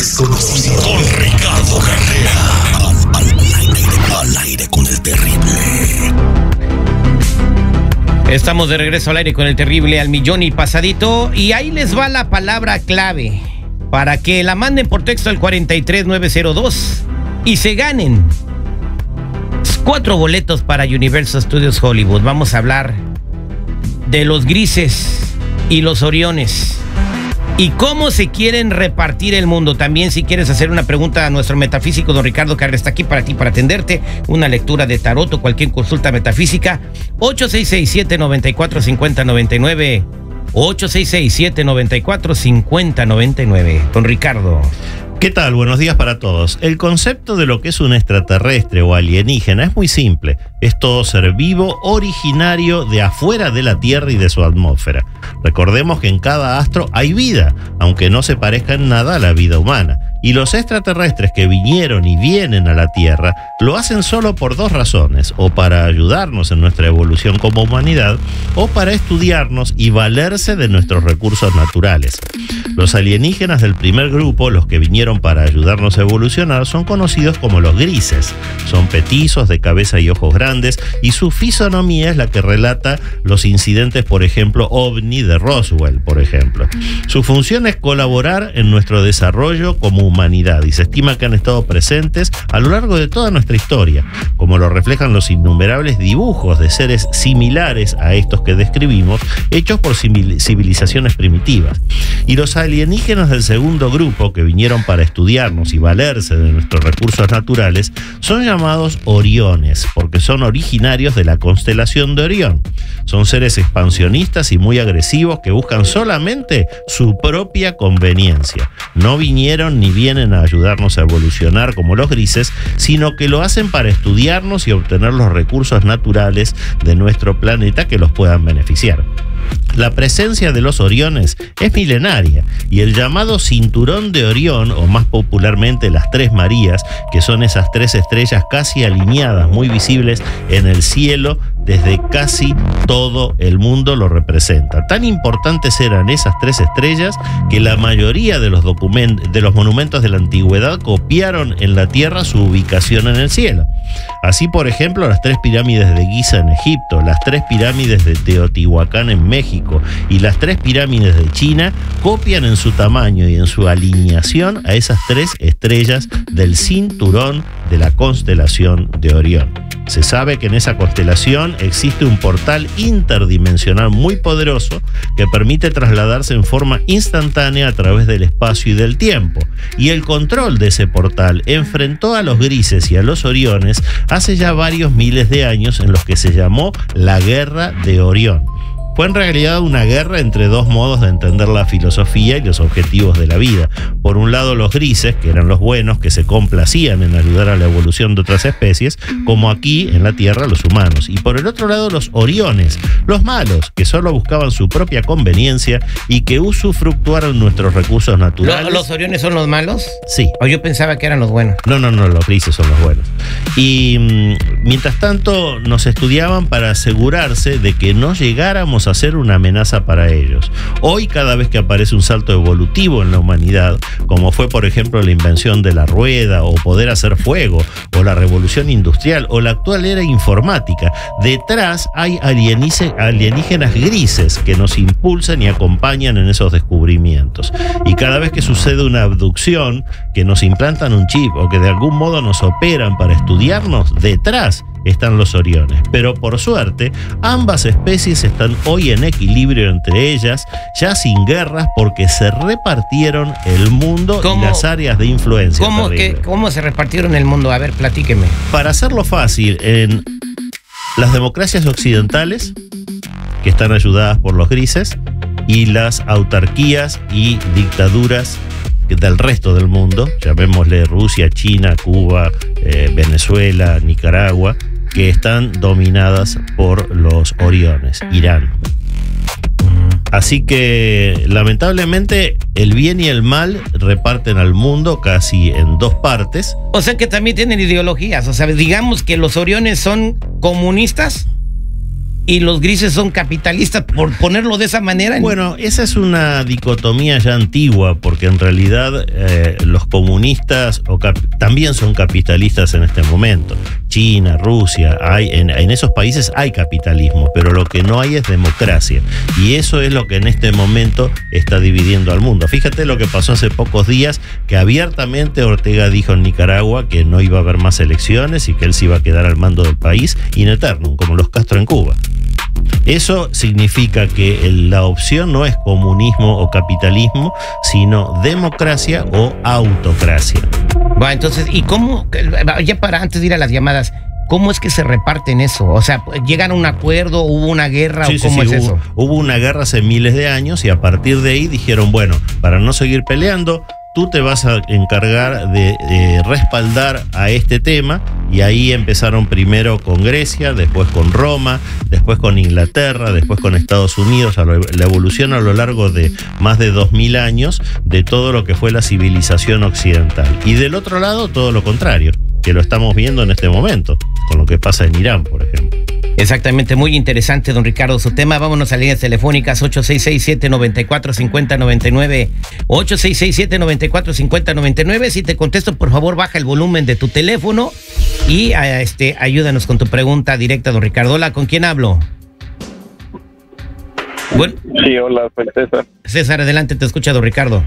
desconocido. Con Ricardo Carrera. Al aire con el terrible. Estamos de regreso al aire con el terrible al millón y pasadito. Y ahí les va la palabra clave para que la manden por texto al 43902 y se ganen 4 boletos para Universal Studios Hollywood. Vamos a hablar de los grises y los oriones y cómo se quieren repartir el mundo. También, si quieres hacer una pregunta a nuestro metafísico don Ricardo Carrera, está aquí para ti, para atenderte. Una lectura de tarot o cualquier consulta metafísica. 866-794-5099. 866-794-5099. Don Ricardo. ¿Qué tal? Buenos días para todos. El concepto de lo que es un extraterrestre o alienígena es muy simple. Es todo ser vivo originario de afuera de la Tierra y de su atmósfera. Recordemos que en cada astro hay vida, aunque no se parezca en nada a la vida humana. Y los extraterrestres que vinieron y vienen a la Tierra lo hacen solo por 2 razones: o para ayudarnos en nuestra evolución como humanidad, o para estudiarnos y valerse de nuestros recursos naturales. Los alienígenas del primer grupo, los que vinieron para ayudarnos a evolucionar, son conocidos como los grises. Son petizos, de cabeza y ojos grandes, y su fisonomía es la que relata los incidentes, por ejemplo, OVNI de Roswell, por ejemplo. Su función es colaborar en nuestro desarrollo como humanidad, y se estima que han estado presentes a lo largo de toda nuestra historia, como lo reflejan los innumerables dibujos de seres similares a estos que describimos, hechos por civilizaciones primitivas. Y los alienígenas del segundo grupo, que vinieron para estudiarnos y valerse de nuestros recursos naturales, son llamados oriones, porque son originarios de la constelación de Orión. Son seres expansionistas y muy agresivos que buscan solamente su propia conveniencia. No vinieron ni vienen a ayudarnos a evolucionar como los grises, sino que lo hacen para estudiarnos y obtener los recursos naturales de nuestro planeta que los puedan beneficiar. La presencia de los oriones es milenaria, y el llamado cinturón de Orión, o más popularmente las 3 Marías, que son esas 3 estrellas casi alineadas, muy visibles en el cielo desde casi todo el mundo, lo representa. Tan importantes eran esas 3 estrellas que la mayoría de los monumentos de la antigüedad copiaron en la Tierra su ubicación en el cielo. Así, por ejemplo, las 3 pirámides de Giza en Egipto, las 3 pirámides de Teotihuacán en México y las 3 pirámides de China copian en su tamaño y en su alineación a esas 3 estrellas del cinturón de la constelación de Orión. Se sabe que en esa constelación existe un portal interdimensional muy poderoso que permite trasladarse en forma instantánea a través del espacio y del tiempo. Y el control de ese portal enfrentó a los grises y a los oriones hace ya varios miles de años, en los que se llamó la Guerra de Orión. Fue en realidad una guerra entre 2 modos de entender la filosofía y los objetivos de la vida. Por un lado, los grises, que eran los buenos, que se complacían en ayudar a la evolución de otras especies, como aquí en la Tierra los humanos. Y por el otro lado, los oriones, los malos, que solo buscaban su propia conveniencia y que usufructuaron nuestros recursos naturales. ¿Los oriones son los malos? Sí. ¿O yo pensaba que eran los buenos? No, los grises son los buenos. Y mientras tanto nos estudiaban para asegurarse de que no llegáramos a ser una amenaza para ellos. Hoy, cada vez que aparece un salto evolutivo en la humanidad, como fue por ejemplo la invención de la rueda, o poder hacer fuego, o la revolución industrial, o la actual era informática, detrás hay alienígenas grises que nos impulsan y acompañan en esos descubrimientos. Y cada vez que sucede una abducción, que nos implantan un chip o que de algún modo nos operan para estudiarnos, detrás están los oriones. Pero por suerte, ambas especies están hoy en equilibrio entre ellas, ya sin guerras, porque se repartieron el mundo y las áreas de influencia. ¿Cómo se repartieron el mundo? A ver, platíqueme. Para hacerlo fácil, en las democracias occidentales, que están ayudadas por los grises, y las autarquías y dictaduras del resto del mundo, llamémosle Rusia, China, Cuba, Venezuela, Nicaragua, que están dominadas por los oriones, Irán. Así que lamentablemente el bien y el mal reparten al mundo casi en 2 partes. O sea que también tienen ideologías. O sea, digamos que los oriones son comunistas. y los grises son capitalistas, por ponerlo de esa manera. Bueno, esa es una dicotomía ya antigua, porque en realidad los comunistas también son capitalistas en este momento. China, Rusia, en esos países hay capitalismo, pero lo que no hay es democracia. Y eso es lo que en este momento está dividiendo al mundo. Fíjate lo que pasó hace pocos días, que abiertamente Ortega dijo en Nicaragua que no iba a haber más elecciones y que él se iba a quedar al mando del país in eternum, como los Castro en Cuba. Eso significa que la opción no es comunismo o capitalismo, sino democracia o autocracia. Bueno, entonces, ¿y cómo, ya para antes de ir a las llamadas, cómo es que se reparten eso? O sea, ¿llegan a un acuerdo, hubo una guerra o cómo es eso? Hubo una guerra hace miles de años y a partir de ahí dijeron, bueno, para no seguir peleando, tú te vas a encargar de respaldar a este tema, y ahí empezaron primero con Grecia, después con Roma, después con Inglaterra, después con Estados Unidos, la evolución a lo largo de más de 2000 años de todo lo que fue la civilización occidental. Y del otro lado, todo lo contrario, que lo estamos viendo en este momento, con lo que pasa en Irán, por ejemplo. Exactamente, muy interesante, don Ricardo, su tema. Vámonos a líneas telefónicas 8667-945099, 8667-945099. Si te contesto, por favor, baja el volumen de tu teléfono y ayúdanos con tu pregunta directa, don Ricardo. Hola, ¿con quién hablo? Bueno, sí, hola, soy César. César, adelante, te escucha, don Ricardo.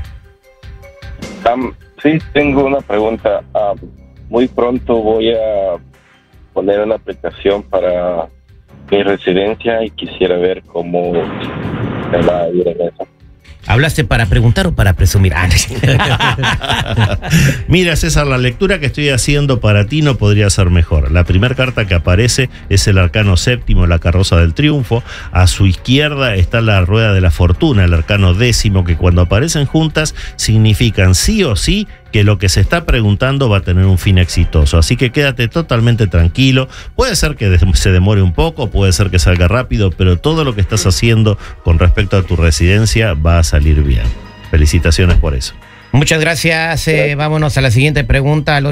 Sí, tengo una pregunta. Muy pronto voy a poner una aplicación para mi residencia y quisiera ver cómo me va a ir en eso. ¿Hablaste para preguntar o para presumir? Mira, César, la lectura que estoy haciendo para ti no podría ser mejor. La primera carta que aparece es el arcano séptimo, la carroza del triunfo. A su izquierda está la rueda de la fortuna, el arcano décimo, que cuando aparecen juntas significan sí o sí que lo que se está preguntando va a tener un fin exitoso. Así que quédate totalmente tranquilo. Puede ser que se demore un poco, puede ser que salga rápido, pero todo lo que estás haciendo con respecto a tu residencia va a salir bien. Felicitaciones por eso. Muchas gracias. Vámonos a la siguiente pregunta, al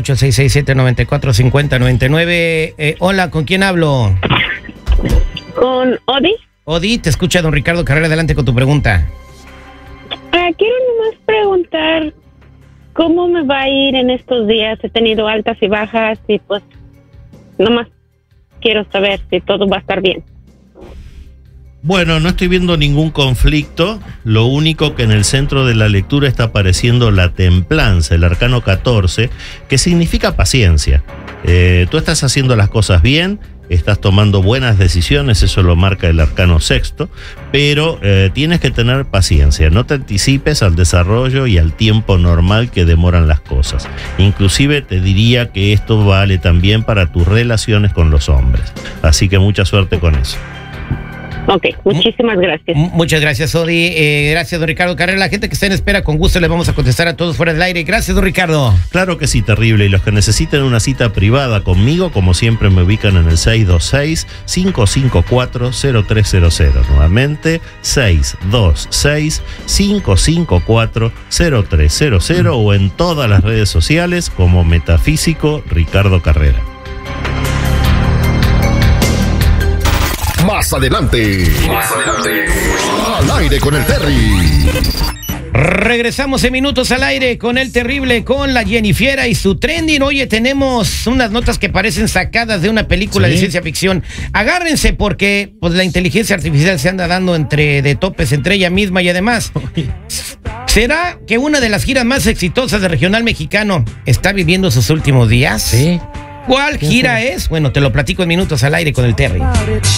8667-945099. Hola, ¿con quién hablo? Con Odi. Odi, te escucha don Ricardo Carrera. Adelante con tu pregunta. Quiero nomás preguntar cómo me va a ir en estos días. He tenido altas y bajas y pues nomás quiero saber si todo va a estar bien. Bueno, no estoy viendo ningún conflicto. Lo único que en el centro de la lectura está apareciendo la templanza, el arcano 14, que significa paciencia. Tú estás haciendo las cosas bien, estás tomando buenas decisiones, eso lo marca el arcano sexto, pero tienes que tener paciencia, no te anticipes al desarrollo y al tiempo normal que demoran las cosas. Inclusive te diría que esto vale también para tus relaciones con los hombres, así que mucha suerte con eso. Ok, muchísimas gracias. Muchas gracias, Odi. Gracias, don Ricardo Carrera. La gente que está en espera, con gusto le vamos a contestar a todos fuera del aire. Gracias, don Ricardo. Claro que sí, terrible. Y los que necesiten una cita privada conmigo, como siempre, me ubican en el 626-554-0300. Nuevamente, 626-554-0300 o en todas las redes sociales como Metafísico Ricardo Carrera. Más adelante. Al aire con el Terry. Regresamos en minutos al aire con el terrible, con la Jennifiera y su trending. Oye, tenemos unas notas que parecen sacadas de una película de ciencia ficción. Agárrense porque pues la inteligencia artificial se anda dando de topes entre ella misma y además, ¿será que una de las giras más exitosas del regional mexicano está viviendo sus últimos días? Sí. ¿Cuál gira es? Bueno, te lo platico en minutos al aire con el Terry.